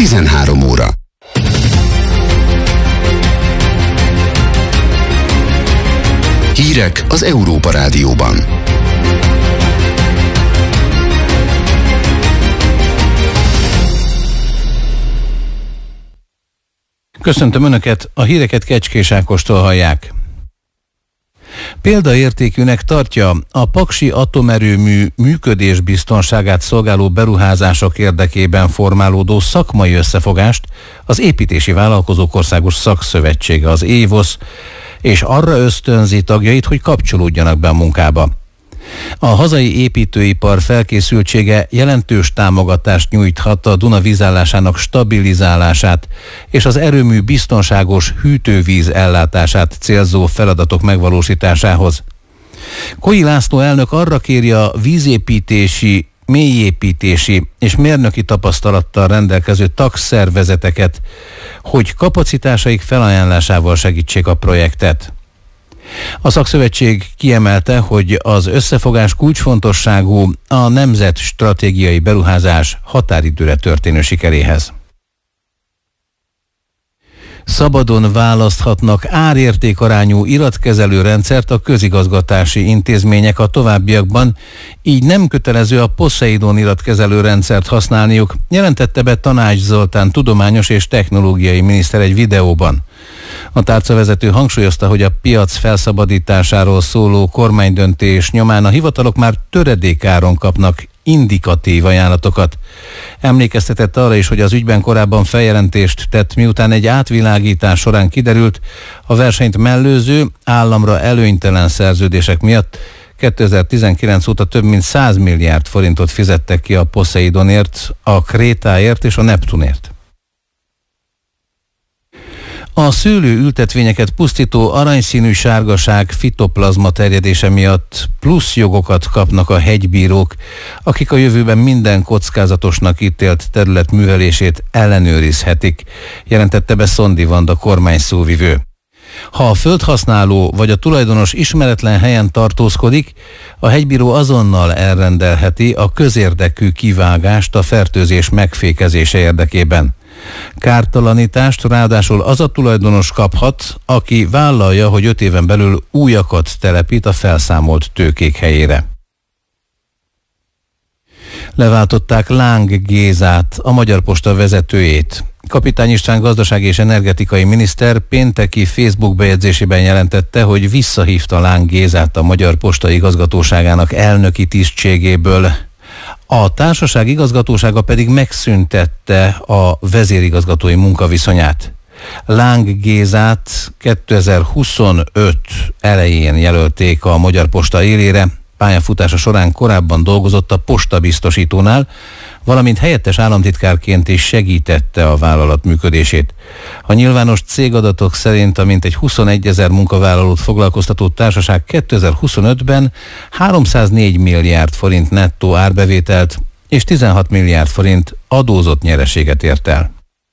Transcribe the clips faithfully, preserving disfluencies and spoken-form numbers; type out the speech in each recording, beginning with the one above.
tizenhárom óra. Hírek az Európa Rádióban. Köszöntöm Önöket, a híreket Kecskés Ákostól hallják. Példaértékűnek tartja a paksi atomerőmű működésbiztonságát szolgáló beruházások érdekében formálódó szakmai összefogást az Építési Vállalkozók Országos Szakszövetsége, az évosz, és arra ösztönzi tagjait, hogy kapcsolódjanak be a munkába. A hazai építőipar felkészültsége jelentős támogatást nyújthat a Duna vízállásának stabilizálását és az erőmű biztonságos hűtővíz ellátását célzó feladatok megvalósításához. Koi László elnök arra kéri a vízépítési, mélyépítési és mérnöki tapasztalattal rendelkező tagszervezeteket, hogy kapacitásaik felajánlásával segítsék a projektet. A szakszövetség kiemelte, hogy az összefogás kulcsfontosságú a nemzet stratégiai beruházás határidőre történő sikeréhez. Szabadon választhatnak árértékarányú iratkezelő rendszert a közigazgatási intézmények a továbbiakban, így nem kötelező a Poseidon iratkezelő rendszert használniuk, jelentette be Tanács Zoltán tudományos és technológiai miniszter egy videóban. A tárcavezető hangsúlyozta, hogy a piac felszabadításáról szóló kormánydöntés nyomán a hivatalok már töredékáron kapnak indikatív ajánlatokat. Emlékeztetett arra is, hogy az ügyben korábban feljelentést tett, miután egy átvilágítás során kiderült, a versenyt mellőző, államra előnytelen szerződések miatt kétezer-tizenkilenc óta több mint száz milliárd forintot fizettek ki a Poseidonért, a Krétáért és a Neptunért. A szőlőültetvényeket pusztító aranyszínű sárgaság fitoplazma terjedése miatt plusz jogokat kapnak a hegybírók, akik a jövőben minden kockázatosnak ítélt terület művelését ellenőrizhetik, jelentette be Szondi Vanda kormány szóvivő. Ha a földhasználó vagy a tulajdonos ismeretlen helyen tartózkodik, a hegybíró azonnal elrendelheti a közérdekű kivágást a fertőzés megfékezése érdekében. Kártalanítást ráadásul az a tulajdonos kaphat, aki vállalja, hogy öt éven belül újakat telepít a felszámolt tőkék helyére. Leváltották Láng Gézát, a Magyar Posta vezetőjét. Kapitány István gazdasági és energetikai miniszter pénteki Facebook bejegyzésében jelentette, hogy visszahívta Láng Gézát a Magyar Posta igazgatóságának elnöki tisztségéből. A társaság igazgatósága pedig megszüntette a vezérigazgatói munkaviszonyát. Láng Gézát kétezer-huszonöt elején jelölték a Magyar Posta élére, pályafutása során korábban dolgozott a postabiztosítónál, valamint helyettes államtitkárként is segítette a vállalat működését. A nyilvános cégadatok szerint a mintegy huszonegyezer munkavállalót foglalkoztató társaság kétezer-huszonötben háromszáznégy milliárd forint nettó árbevételt és tizenhat milliárd forint adózott nyereséget ért el.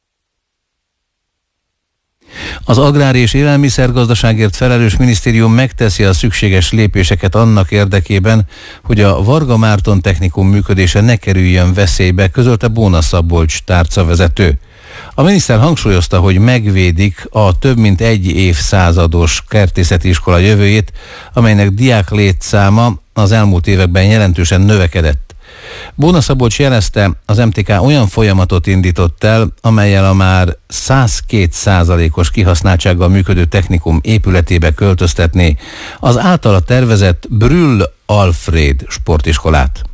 Az Agrár- és Élelmiszergazdaságért felelős minisztérium megteszi a szükséges lépéseket annak érdekében, hogy a Varga Márton Technikum működése ne kerüljön veszélybe, közölte Bóna Szabolcs tárcavezető. A miniszter hangsúlyozta, hogy megvédik a több mint egy évszázados kertészeti iskola jövőjét, amelynek diák létszáma az elmúlt években jelentősen növekedett. Bóna Szabolcs jelezte, az em té ká olyan folyamatot indított el, amellyel a már száz két százalékos kihasználtsággal működő technikum épületébe költöztetné az általa tervezett Brühl Alfred sportiskolát.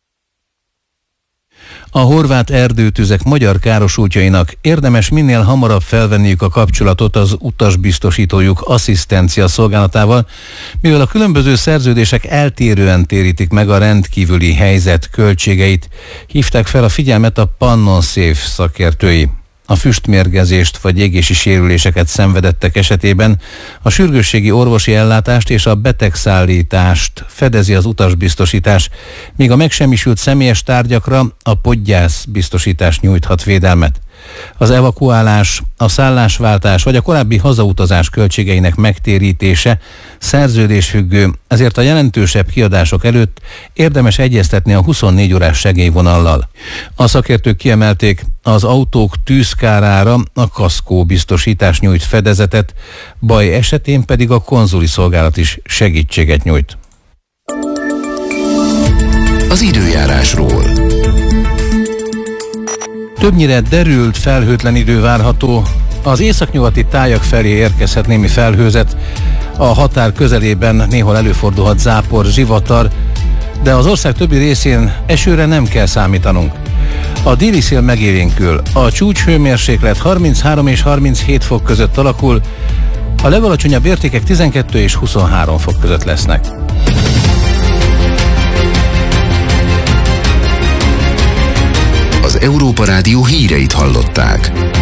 A horvát erdőtüzek magyar károsultjainak érdemes minél hamarabb felvenniük a kapcsolatot az utasbiztosítójuk asszisztencia szolgálatával, mivel a különböző szerződések eltérően térítik meg a rendkívüli helyzet költségeit, hívták fel a figyelmet a PannonSafe szakértői. A füstmérgezést vagy égési sérüléseket szenvedettek esetében a sürgősségi orvosi ellátást és a betegszállítást fedezi az utasbiztosítás, míg a megsemmisült személyes tárgyakra a podgyász biztosítás nyújthat védelmet. az evakuálás, a szállásváltás vagy a korábbi hazautazás költségeinek megtérítése szerződésfüggő, ezért a jelentősebb kiadások előtt érdemes egyeztetni a huszonnégy órás segélyvonallal. A szakértők kiemelték, az autók tűzkárára a kaszkó biztosítás nyújt fedezetet, baj esetén pedig a konzuli szolgálat is segítséget nyújt. Az időjárásról. Többnyire derült, felhőtlen idő várható. Az északnyugati tájak felé érkezhet némi felhőzet, a határ közelében néhol előfordulhat zápor, zivatar, de az ország többi részén esőre nem kell számítanunk. A déli szél megélénkül, a csúcshőmérséklet harminchárom és harminchét fok között alakul, a legalacsonyabb értékek tizenkettő és huszonhárom fok között lesznek. Az Európa Rádió híreit hallották.